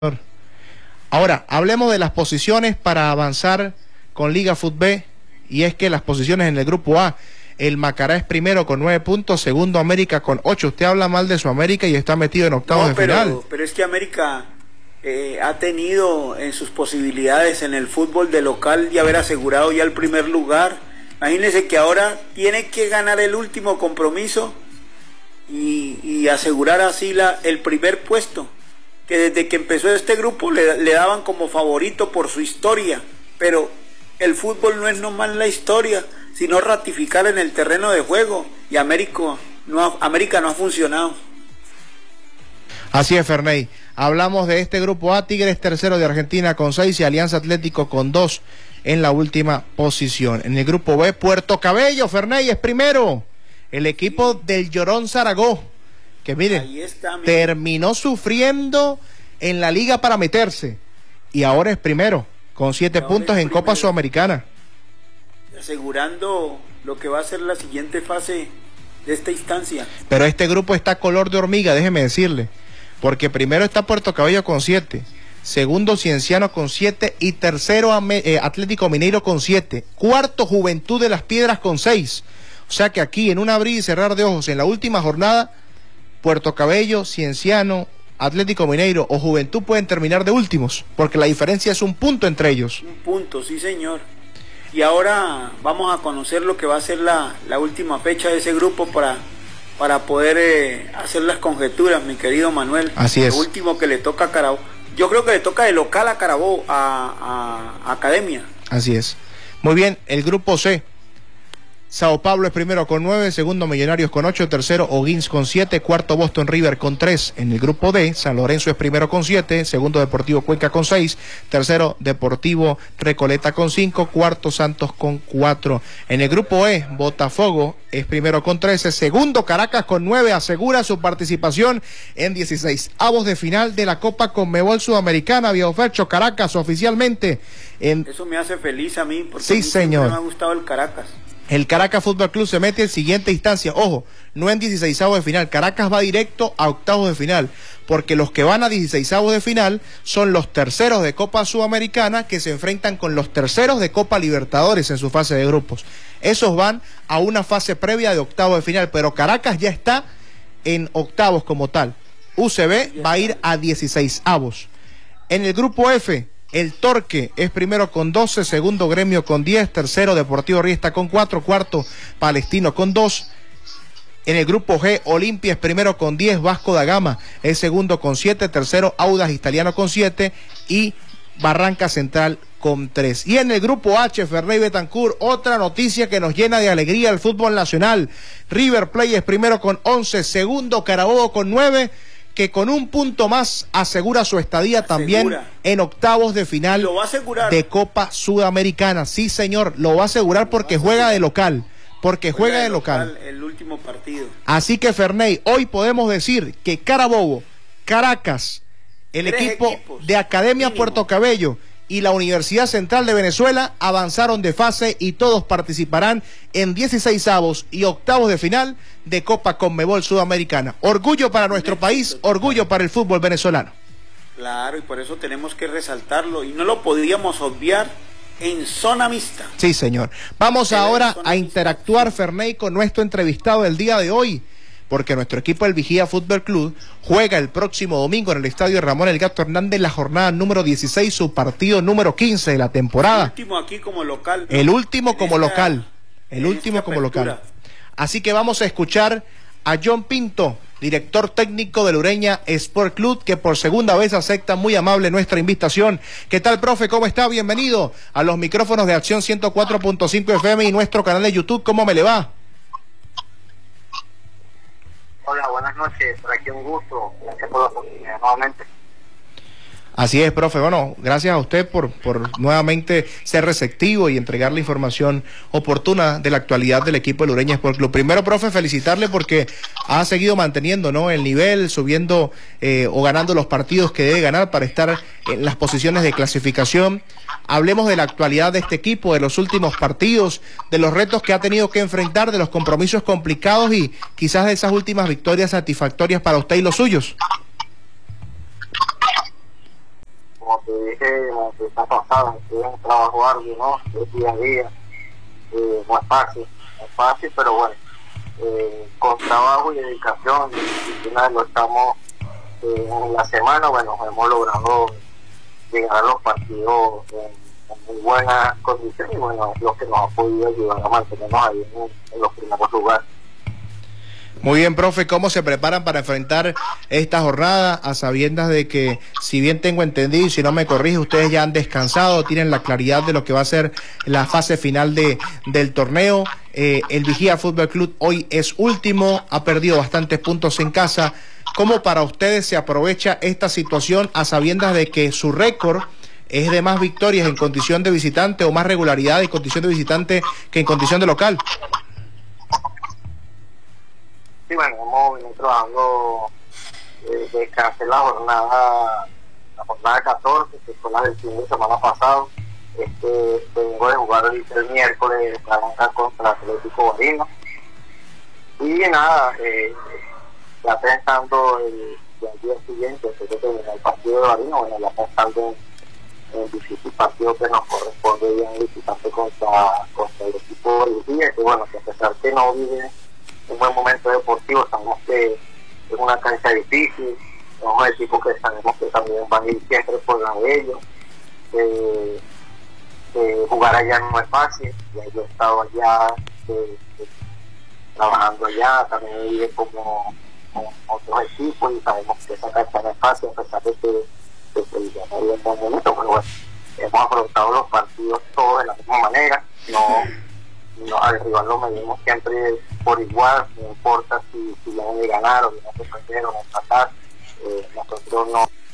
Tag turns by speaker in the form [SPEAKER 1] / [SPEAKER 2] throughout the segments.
[SPEAKER 1] Ahora, hablemos de las posiciones para avanzar con Liga Fútbol, y es que las posiciones en el grupo A, el Macará es primero con 9 puntos, segundo América con 8. Usted habla mal de su América y está metido en octavos de final.
[SPEAKER 2] Pero es que América ha tenido en sus posibilidades en el fútbol de local y haber asegurado ya el primer lugar. Imagínense que ahora tiene que ganar el último compromiso y asegurar así el primer puesto, que desde que empezó este grupo le daban como favorito por su historia, pero el fútbol no es nomás la historia, sino ratificar en el terreno de juego, y América no ha funcionado.
[SPEAKER 1] Así es, Ferney. Hablamos de este grupo A, Tigres tercero de Argentina con 6 y Alianza Atlético con 2 en la última posición. En el grupo B, Puerto Cabello, Ferney es primero. El equipo del Llorón Zaragoza, que miren, terminó sufriendo en la liga para meterse y ahora es primero con 7 puntos en Copa Sudamericana,
[SPEAKER 2] asegurando lo que va a ser la siguiente fase de esta instancia.
[SPEAKER 1] Pero este grupo está color de hormiga, déjeme decirle, porque primero está Puerto Cabello con 7, segundo Cienciano con 7 y tercero Atlético Mineiro con 7, cuarto Juventud de las Piedras con 6. O sea que aquí en un abrir y cerrar de ojos en la última jornada, Puerto Cabello, Cienciano, Atlético Mineiro o Juventud pueden terminar de últimos, porque la diferencia es un punto entre ellos.
[SPEAKER 2] Un punto, sí señor. Y ahora vamos a conocer lo que va a ser la última fecha de ese grupo para poder hacer las conjeturas, mi querido Manuel.
[SPEAKER 1] Así es.
[SPEAKER 2] Lo último que le toca a Carabobo. Yo creo que le toca de local a Carabobo, a Academia.
[SPEAKER 1] Así es. Muy bien, el grupo C. Sao Paulo es primero con 9, segundo Millonarios con 8, tercero O'Higgins con 7, cuarto Boston River con 3. En el grupo D, San Lorenzo es primero con 7, segundo Deportivo Cuenca con 6, tercero Deportivo Recoleta con 5, cuarto Santos con 4. En el grupo E, Botafogo es primero con 13, segundo Caracas con 9, asegura su participación en 16avos de final de la Copa Conmebol Sudamericana. Había oferto Caracas oficialmente en...
[SPEAKER 2] Eso me hace feliz a mí, porque
[SPEAKER 1] sí,
[SPEAKER 2] a mí
[SPEAKER 1] señor,
[SPEAKER 2] me ha gustado el Caracas.
[SPEAKER 1] El Caracas Fútbol Club se mete en siguiente instancia, ojo, no en 16avos de final, Caracas va directo a octavos de final, porque los que van a 16avos de final son los terceros de Copa Sudamericana que se enfrentan con los terceros de Copa Libertadores en su fase de grupos. Esos van a una fase previa de octavos de final, pero Caracas ya está en octavos como tal. UCB va a ir a 16avos. En el grupo F, el Torque es primero con 12, segundo Gremio con 10, tercero Deportivo Riesta con 4, cuarto Palestino con 2. En el grupo G, Olimpia es primero con 10, Vasco da Gama es segundo con 7, tercero Audax Italiano con 7 y Barranca Central con 3. Y en el grupo H, Ferney Betancur, otra noticia que nos llena de alegría al fútbol nacional. River Plate es primero con 11, segundo Carabobo con 9, que con un punto más asegura su estadía también en octavos de final de Copa Sudamericana. Sí, señor, lo va a asegurar porque juega de local, juega de local.
[SPEAKER 2] El último partido.
[SPEAKER 1] Así que, Ferney, hoy podemos decir que Carabobo, Caracas, el equipo de Academia mínimo, Puerto Cabello y la Universidad Central de Venezuela avanzaron de fase y todos participarán en 16avos y octavos de final de Copa Conmebol Sudamericana. Orgullo para nuestro país, orgullo para el fútbol venezolano.
[SPEAKER 2] Claro, y por eso tenemos que resaltarlo y no lo podríamos obviar en zona mixta.
[SPEAKER 1] Sí, señor. Vamos ahora a interactuar, Ferney, con nuestro entrevistado del día de hoy, porque nuestro equipo del Vigía Fútbol Club juega el próximo domingo en el estadio Ramón El Gato Hernández la jornada número 16, su partido número 15 de la temporada.
[SPEAKER 2] El último aquí como local.
[SPEAKER 1] El último como local. El último como local. Así que vamos a escuchar a John Pinto, director técnico del Ureña Sport Club, que por segunda vez acepta muy amable nuestra invitación. ¿Qué tal, profe? ¿Cómo está? Bienvenido a los micrófonos de Acción 104.5 FM y nuestro canal de YouTube. ¿Cómo me le va?
[SPEAKER 3] Hola, buenas noches, por aquí un gusto, gracias por la oportunidad nuevamente.
[SPEAKER 1] Así es, profe, bueno, gracias a usted por nuevamente ser receptivo y entregar la información oportuna de la actualidad del equipo del Ureña Sport Club. Primero, profe, felicitarle porque ha seguido manteniendo, ¿no?, el nivel, subiendo o ganando los partidos que debe ganar para estar en las posiciones de clasificación. Hablemos de la actualidad de este equipo, de los últimos partidos, de los retos que ha tenido que enfrentar, de los compromisos complicados y quizás de esas últimas victorias satisfactorias para usted y los suyos.
[SPEAKER 3] como te dije en la entrevista pasada, es un trabajo arduo, ¿no? Es día a día, no es fácil, pero bueno, con trabajo y dedicación y disciplina lo estamos en la semana, bueno, hemos logrado llegar a los partidos en muy buenas condiciones y bueno, es lo que nos ha podido ayudar a mantenernos ahí en los primeros lugares.
[SPEAKER 1] Muy bien, profe, ¿cómo se preparan para enfrentar esta jornada a sabiendas de que, si bien tengo entendido y si no me corrige, ustedes ya han descansado, tienen la claridad de lo que va a ser la fase final del torneo? El Vigía Fútbol Club hoy es último, ha perdido bastantes puntos en casa. ¿Cómo para ustedes se aprovecha esta situación a sabiendas de que su récord es de más victorias en condición de visitante o más regularidad en condición de visitante que en condición de local?
[SPEAKER 3] Sí, bueno, hemos venido trabajando descansé la jornada 14, que fue la del fin de semana pasado. Vengo de jugar el miércoles contra Atlético Barino. Y nada, ya pensando el día siguiente, después de terminar el partido de Barino, bueno, ya pensando en el difícil partido que nos corresponde ya en visitante contra el equipo de Vigía, que bueno, que a pesar que no vive un buen momento deportivo, sabemos que es una cancha difícil, somos equipos que sabemos que también van a ir siempre por la de ellos, jugar allá no es fácil, ya yo he estado allá trabajando allá, también vive como otros equipos y sabemos que esa cancha no es fácil, a pesar de que ya no hay un buen momento, pero bueno, hemos afrontado los partidos todos de la misma manera, al rival lo medimos siempre por igual, no importa si vienen de ganar o vienen de perder o de empatar, nosotros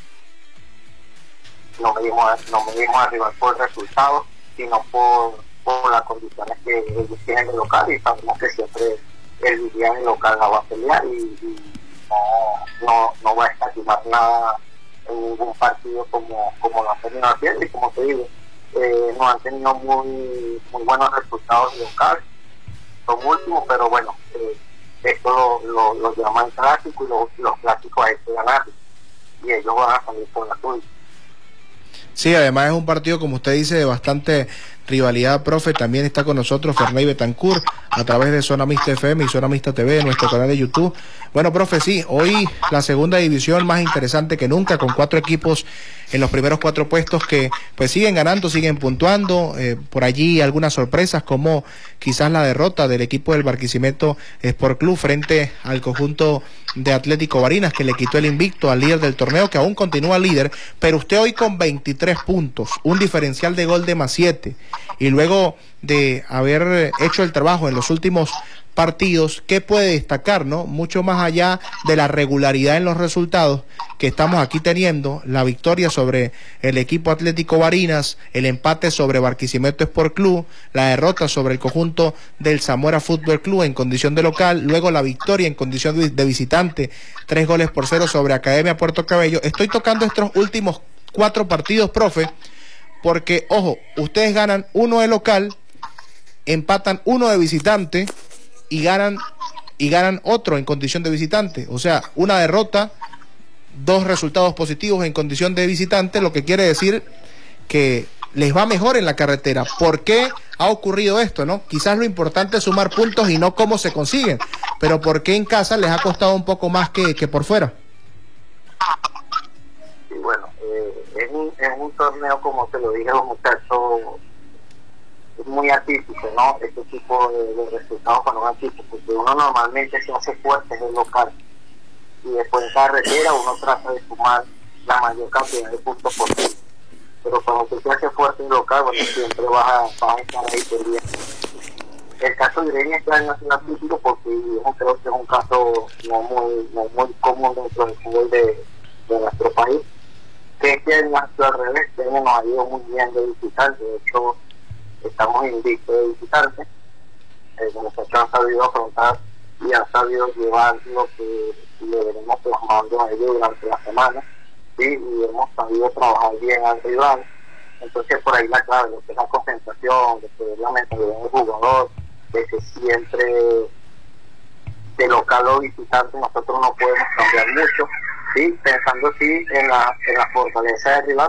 [SPEAKER 3] no medimos al rival por el resultado, sino por las condiciones que ellos tienen de local, y sabemos que siempre el Vigía en local la va a pelear y no va a escatimar nada en ningún partido como lo han tenido haciendo, y como te digo, no han tenido muy buenos resultados locales, son últimos, pero bueno, esto lo llaman clásico y los clásicos hay que ganar y ellos van a salir por la suya.
[SPEAKER 1] Sí, además es un partido, como usted dice, de bastante rivalidad, profe. También está con nosotros Ferney Betancourt a través de Zona Mixta FM y Zona Mixta TV, nuestro canal de YouTube. Bueno, profe, sí, hoy la segunda división más interesante que nunca, con 4 equipos en los primeros 4 puestos que pues siguen ganando, siguen puntuando. Por allí algunas sorpresas, como quizás la derrota del equipo del Barquisimeto Sport Club frente al conjunto de Atlético Barinas, que le quitó el invicto al líder del torneo, que aún continúa líder, pero usted hoy con 23 puntos, un diferencial de gol de +7, y luego de haber hecho el trabajo en los últimos partidos, ¿qué puede destacar, no? Mucho más allá de la regularidad en los resultados que estamos aquí teniendo, la victoria sobre el equipo Atlético Barinas, el empate sobre Barquisimeto Sport Club, la derrota sobre el conjunto del Zamora Fútbol Club en condición de local, luego la victoria en condición de visitante, 3-0 sobre Academia Puerto Cabello. Estoy tocando estos últimos 4 partidos, profe, porque, ojo, ustedes ganan 1 de local, empatan 1 de visitante y ganan otro en condición de visitante. O sea, una derrota, 2 resultados positivos en condición de visitante, lo que quiere decir que les va mejor en la carretera. ¿Por qué ha ocurrido esto, no? Quizás lo importante es sumar puntos y no cómo se consiguen, pero ¿por qué en casa les ha costado un poco más que por fuera?
[SPEAKER 3] Y bueno, es un torneo, como te lo dije a los muchachos, es muy atípico, ¿no? Este tipo de resultados para un equipo, porque uno normalmente se hace fuerte en el local y después en carretera uno trata de sumar la mayor cantidad de puntos posible, pero cuando tú te haces fuerte en el local, bueno, siempre vas a estar ahí pendiente. El caso de Irene este año es un atípico porque yo creo que es un caso no muy común dentro del fútbol de nuestro país, que este año ha sido al revés. Este año nos ha ido muy bien de visitantes, de hecho estamos invictos de visitantes. Los muchachos han sabido afrontar y han sabido llevar lo que le venimos plasmando a ellos durante la semana, ¿sí? Y hemos sabido trabajar bien al rival. Entonces por ahí la clave, lo que es la concentración, de que es la mentalidad del jugador, de que siempre de local o visitante nosotros no podemos cambiar mucho, ¿sí? Pensando sí en la fortaleza del rival.